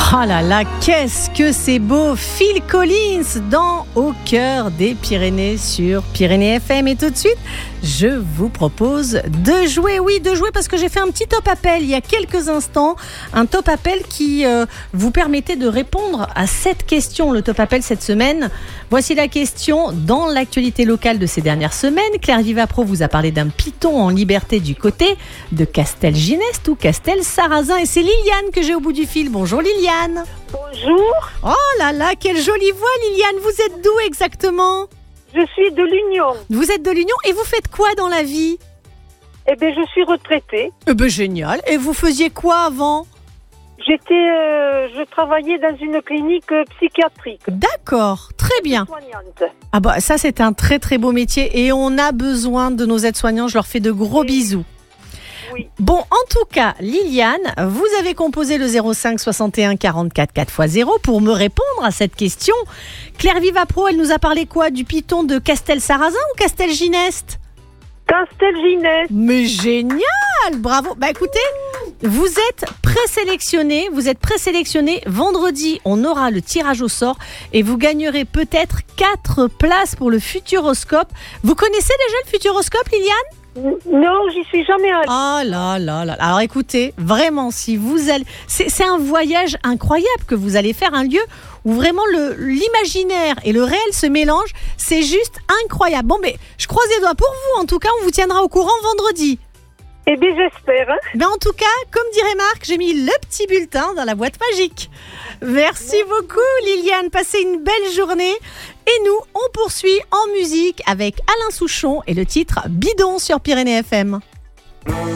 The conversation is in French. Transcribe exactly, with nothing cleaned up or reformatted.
Oh là là, qu'est-ce que c'est beau! Phil Collins dans Au cœur des Pyrénées sur Pyrénées F M. Et tout de suite, je vous propose de jouer. Oui, de jouer parce que j'ai fait un petit top appel il y a quelques instants. Un top appel qui euh, vous permettait de répondre à cette question. Le top appel cette semaine. Voici la question. Dans l'actualité locale de ces dernières semaines, Claire Vivapro vous a parlé d'un python en liberté du côté de Castelginest ou Castelsarrasin. Et c'est Liliane que j'ai au bout du fil. Bonjour Liliane. Bonjour. Oh là là, quelle jolie voix Liliane. Vous êtes d'où exactement? Je suis de l'Union. Vous êtes de l'Union et vous faites quoi dans la vie? Eh bien, je suis retraitée. Eh ben génial. Et vous faisiez quoi avant? J'étais, euh, je travaillais dans une clinique euh, psychiatrique. D'accord, très bien. Soignante. Ah bah ça c'est un très très beau métier et on a besoin de nos aides-soignants. Je leur fais de gros bisous. Oui. Bon, en tout cas, Liliane, vous avez composé le zéro cinq soixante et un quarante-quatre quatre fois zéro pour me répondre à cette question. Claire Vivapro, elle nous a parlé quoi? Du python de Castelsarrasin ou Castelginest? Castelginest. Mais génial, bravo. Bah écoutez, vous êtes présélectionné, vous êtes présélectionné. Vendredi, on aura le tirage au sort et vous gagnerez peut-être quatre places pour le Futuroscope. Vous connaissez déjà le Futuroscope, Liliane? Non, j'y suis jamais allée. Ah là là là. Alors écoutez, vraiment, si vous allez, c'est, c'est un voyage incroyable que vous allez faire, un lieu où vraiment le, l'imaginaire et le réel se mélangent. C'est juste incroyable. Bon, mais je croise les doigts pour vous. En tout cas, on vous tiendra au courant vendredi. Eh bien, j'espère. Hein. Mais en tout cas, comme dirait Marc, j'ai mis le petit bulletin dans la boîte magique. Merci beaucoup Liliane, passez une belle journée. Et nous, on poursuit en musique avec Alain Souchon et le titre Bidon sur Pyrénées F M.